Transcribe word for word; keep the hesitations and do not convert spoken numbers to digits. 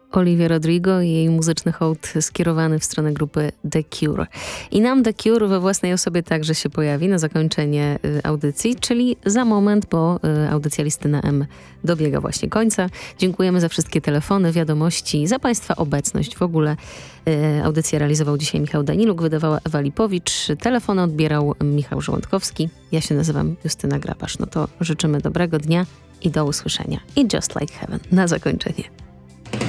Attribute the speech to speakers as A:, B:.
A: Olivia Rodrigo i jej muzyczny hołd skierowany w stronę grupy The Cure. I nam The Cure we własnej osobie także się pojawi na zakończenie y, audycji, czyli za moment, bo y, audycja Listy na M dobiega właśnie końca. Dziękujemy za wszystkie telefony, wiadomości, za Państwa obecność. W ogóle y, audycję realizował dzisiaj Michał Daniluk, wydawała Ewa Lipowicz, telefony odbierał Michał Żołądkowski. Ja się nazywam Justyna Grabasz. No to życzymy dobrego dnia i do usłyszenia. I Just Like Heaven na zakończenie.